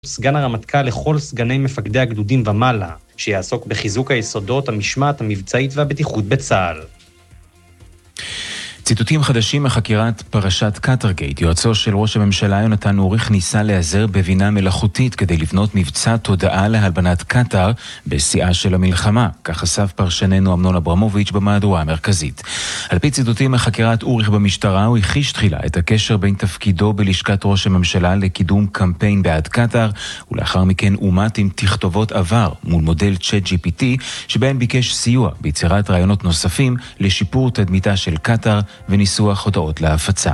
סגן הרמטכ"ל לכל סגני מפקדי הגדודים ומעלה, שיעסוק בחיזוק היסודות, המשמעת, המבצעית והבטיחות בצה"ל. ציטוטים חדשים מחקירת פרשת קטרגייט. יועצו של ראש הממשלה יונתן אוריך ניסה להיעזר בבינה מלאכותית כדי לבנות מבצע תודעה להלבנת קטר בשיאה של המלחמה. כך חשף פרשננו אמנון אברמוביץ' במהדורה המרכזית. על פי ציטוטים מחקירת אוריך במשטרה, הוא הכחיש תחילה את הקשר בין תפקידו בלשכת ראש הממשלה לקידום קמפיין בעד קטר, ולאחר מכן אומת עם תכתובות עבר מול מודל ChatGPT, שבהן ביקש סיוע ביצירת רעיונות נוספים לשיפור תדמיתה של קטר וניסוח הודעות להפצה.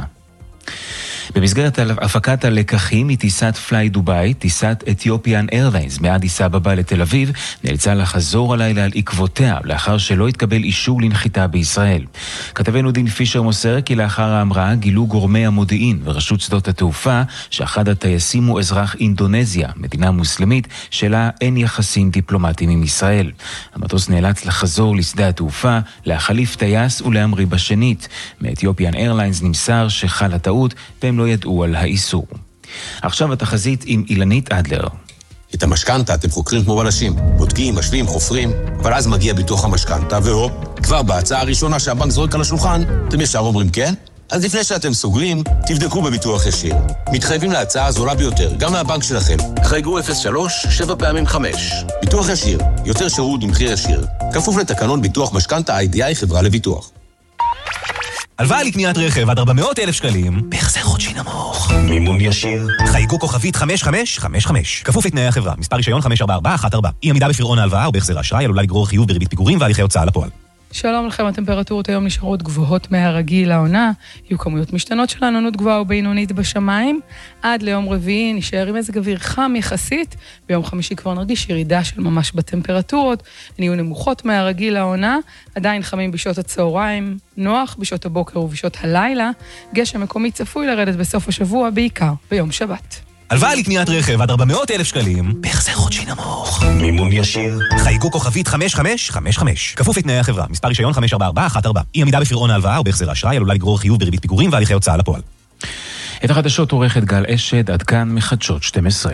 במסגרת הפקת הלקחים מטיסת פליי דוביי, טיסת אתיופיאן איירליינס מאדיס אבבה לתל אביב נאלצה לחזור הלילה על עקבותיה לאחר שלא התקבל אישור לנחיתה בישראל. כתבנו דין פישר מוסר כי לאחר ההמראה גילו גורמי המודיעין ורשות שדות התעופה שאחד הטייסים הוא אזרח אינדונזיה, מדינה מוסלמית שלה אין יחסים דיפלומטיים עם ישראל. המטוס נאלץ לחזור לשדה התעופה, להחליף טייס ולהמריא בשנית. מאתיופיאן איירליינס נמסר שחלה טעות והם לא ידעו על האיסור. עכשיו התחזית עם אילנית אדלר. את המשכנתה אתם חוקרים כמו בלשים. בודקים, משווים, חופרים, אבל אז מגיע ביטוח המשכנתה, והופ, כבר בהצעה הראשונה שהבנק זורק על השולחן, אתם ישר אומרים כן? אז לפני שאתם סוגרים, תבדקו בביטוח ישיר. מתחייבים להצעה הזולה ביותר, גם מהבנק שלכם. חייגו 03 7 פעמים 5. ביטוח ישיר, יותר שירות במחיר ישיר. כפוף לתקנון ביטוח משכנתה IDI חברה לביטוח. הלוואה לקניית רכב עד 400,000 שקלים, בהחזר חודשי נמוך. מימון ישיר. חייגו כוכבית 5555. כפוף לתנאי החברה. מספר רישיון 544114. אי עמידה בפירעון ההלוואה או בהחזר האשראי עלולה לגרור חיוב בריבית פיגורים והליכי הוצאה לפועל. שלום לכם, הטמפרטורות היום נשארות גבוהות מהרגיל לעונה, יהיו כמויות משתנות של עננות גבוהה ובינונית בשמיים, עד ליום רביעי נשאר עם מזג אוויר חם יחסית, ביום חמישי כבר נרגיש ירידה של ממש בטמפרטורות, נהיו נמוכות מהרגיל לעונה, עדיין חמים בשעות הצהריים, נוח בשעות הבוקר ובשעות הלילה, גשם מקומי צפוי לרדת בסוף השבוע, בעיקר ביום שבת. הלוואה לקניית רכב עד 400,000 שקלים, בהחזר חודשי נמוך. מימון ישיר. חייגו כוכבית 5555. כפוף לתנאי החברה. מספר רישיון 544114. אי עמידה בפירעון ההלוואה או בהחזר האשראי עלולה לגרור חיוב בריבית פיגורים והליכי הוצאה לפועל. את החדשות עורכת גל אשד, עד כאן מחדשות 12.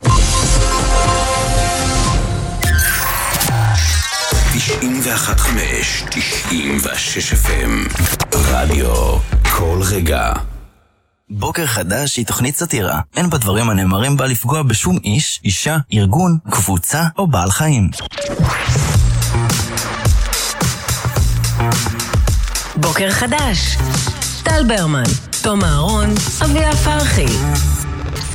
91.5, 96 FM. רדיו כל רגע. בוקר חדש היא תוכנית סאטירה. אין בדברים הנאמרים בה לפגוע בשום איש, אישה, ארגון, קבוצה או בעל חיים. בוקר חדש. טל ברמן, תום אהרון, אביה פרחי.